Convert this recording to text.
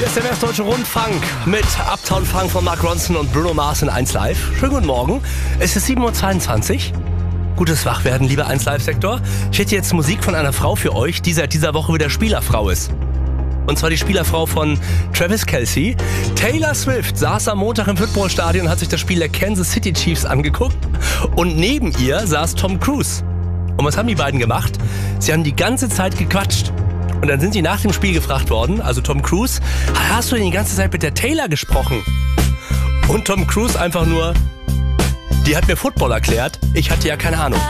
Hier ist der Westdeutsche Rundfunk mit Uptown Funk von Mark Ronson und Bruno Mars in 1 Live. Schönen guten Morgen. Es ist 7:22 Uhr. Gutes Wachwerden, lieber 1 Live-Sektor. Ich hätte jetzt Musik von einer Frau für euch, die seit dieser Woche wieder Spielerfrau ist. Und zwar die Spielerfrau von Travis Kelce. Taylor Swift saß am Montag im Footballstadion und hat sich das Spiel der Kansas City Chiefs angeguckt. Und neben ihr saß Tom Cruise. Und was haben die beiden gemacht? Sie haben die ganze Zeit gequatscht. Und dann sind sie nach dem Spiel gefragt worden, also Tom Cruise, hast du denn die ganze Zeit mit der Taylor gesprochen? Und Tom Cruise einfach nur, die hat mir Football erklärt, ich hatte ja keine Ahnung.